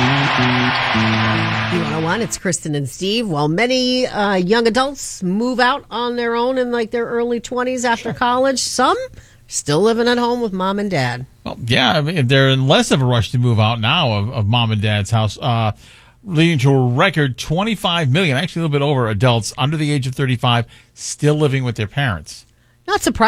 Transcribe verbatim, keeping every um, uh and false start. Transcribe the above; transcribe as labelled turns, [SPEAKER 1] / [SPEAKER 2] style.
[SPEAKER 1] one oh one, it's Kristen and Steve. While many uh, young adults move out on their own in like their early twenties after sure. college, some still living at home with mom and dad.
[SPEAKER 2] Well, yeah, I mean, they're in less of a rush to move out now of, of mom and dad's house, uh, leading to a record twenty-five million, actually a little bit over, adults under the age of thirty-five still living with their parents.
[SPEAKER 1] Not surprised.